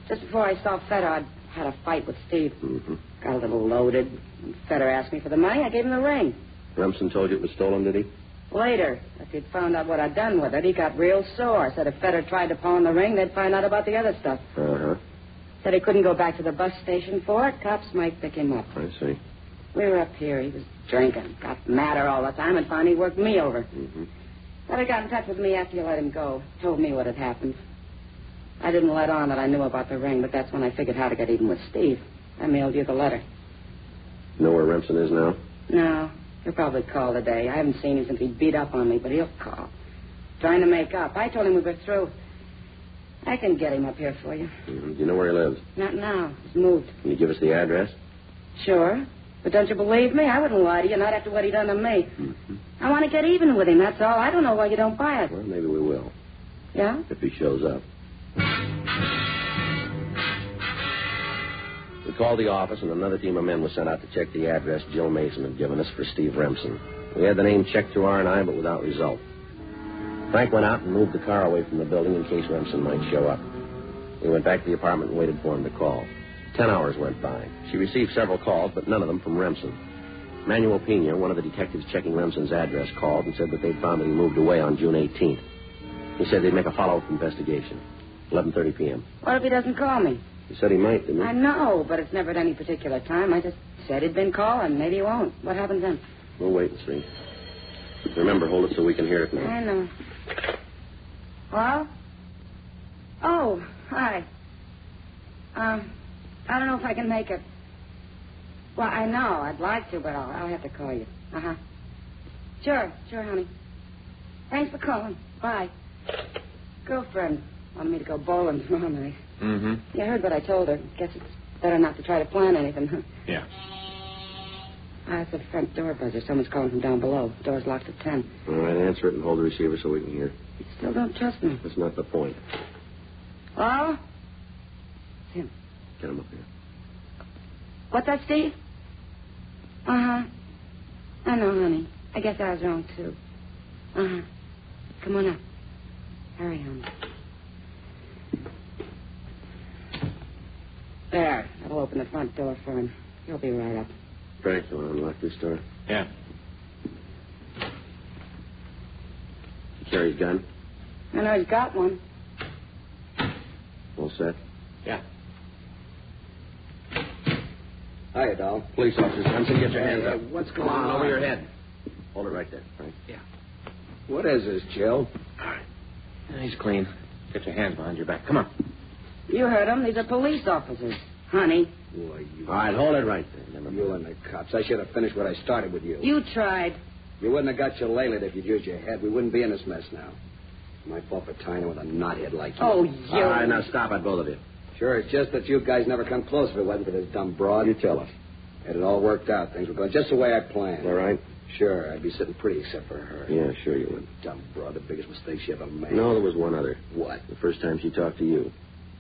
Just before I saw Feder, I'd had a fight with Steve. Mm-hmm. Got a little loaded. Feder asked me for the money. I gave him the ring. Remsen told you it was stolen, did he? Later, after he'd found out what I'd done with it, he got real sore. Said if Feder tried to pawn the ring, they'd find out about the other stuff. Uh-huh. Said he couldn't go back to the bus station for it. Cops might pick him up. I see. We were up here. He was drinking. Got madder all the time and finally worked me over. Mm-hmm. Feder got in touch with me after you let him go. Told me what had happened. I didn't let on that I knew about the ring, but that's when I figured how to get even with Steve. I mailed you the letter. Know where Remsen is now? No. He'll probably call today. I haven't seen him since he beat up on me, but he'll call. Trying to make up. I told him we were through. I can get him up here for you. Mm-hmm. Do you know where he lives? Not now. He's moved. Can you give us the address? Sure. But don't you believe me? I wouldn't lie to you, not after what he done to me. Mm-hmm. I want to get even with him, that's all. I don't know why you don't buy it. Well, maybe we will. Yeah? If he shows up. We called the office, and another team of men was sent out to check the address Jill Mason had given us for Steve Remsen. We had the name checked through R&I, but without result. Frank went out and moved the car away from the building in case Remsen might show up. We went back to the apartment and waited for him to call. 10 hours went by. She received several calls, but none of them from Remsen. Manuel Pena, one of the detectives checking Remsen's address, called and said that they'd found that he moved away on June 18th. He said they'd make a follow-up investigation. 11:30 p.m. What if he doesn't call me? He said he might, didn't he? I know, but it's never at any particular time. I just said he'd been calling. Maybe he won't. What happens then? We'll wait and see. Remember, hold it so we can hear it now. I know. Hello? Oh, hi. I don't know if I can make it. Well, I know. I'd like to, but I'll have to call you. Uh-huh. Sure, honey. Thanks for calling. Bye. Girlfriend wanted me to go bowling tomorrow night. Mm-hmm. You heard what I told her. Guess it's better not to try to plan anything, huh? Yeah. It's the front door buzzer. Someone's calling from down below. Door's locked at 10. All right, answer it and hold the receiver so we can hear. You still don't trust me. That's not the point. Hello? It's him. Get him up here. What's that, Steve? Uh-huh. I know, honey. I guess I was wrong, too. Uh-huh. Come on up. Hurry, honey. There. That'll open the front door for him. He'll be right up. Frank, you want to unlock this door? Yeah. You carry his gun? I know he's got one. All set? Yeah. Hiya, doll. Police officers, Remsen, get your hands up. What's going Come on, on? over your head. Hold it right there, Frank. Yeah. What is this, Jill? All right. Yeah, he's clean. Get your hands behind your back. Come on. You heard him. These are police officers. Honey. Boy, you... All right, hold it right there. Never You mind. and the cops. I should have finished what I started with you. You tried. You wouldn't have got your laylet if you'd used your head. We wouldn't be in this mess now. My fault for tying her with a knothead like you. Oh, you. All right, now stop it, both of you. Sure, it's just that you guys never come close if it wasn't for this dumb broad. You tell us. Had it all worked out. Things were going just the way I planned. All right? Sure, I'd be sitting pretty except for her. Yeah, sure you would. Dumb broad, the biggest mistake she ever made. No, there was one other. What? The first time she talked to you.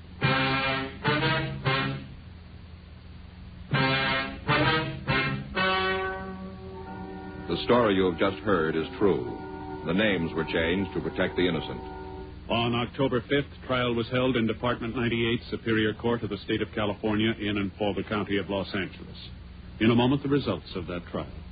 The story you have just heard is true. The names were changed to protect the innocent. On October 5th, trial was held in Department 98, Superior Court of the State of California, in and for the County of Los Angeles. In a moment, the results of that trial.